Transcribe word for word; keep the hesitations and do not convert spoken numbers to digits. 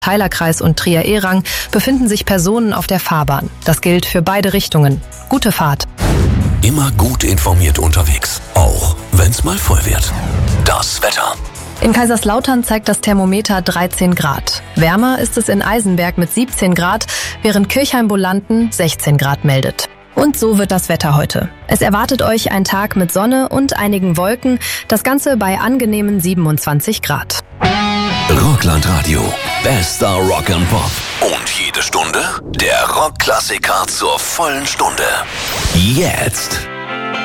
Teilerkreis und Trier-Ehrang befinden sich Personen auf der Fahrbahn. Das gilt für beide Richtungen. Gute Fahrt. Immer gut informiert unterwegs, auch wenn's mal voll wird. Das Wetter. In Kaiserslautern zeigt das Thermometer dreizehn Grad. Wärmer ist es in Eisenberg mit siebzehn Grad, während Kirchheim-Bolanden sechzehn Grad meldet. Und so wird das Wetter heute. Es erwartet euch ein Tag mit Sonne und einigen Wolken, das Ganze bei angenehmen siebenundzwanzig Grad. Rockland-Radio, bester Rock and Pop. Und jede Stunde der Rockklassiker zur vollen Stunde. Jetzt.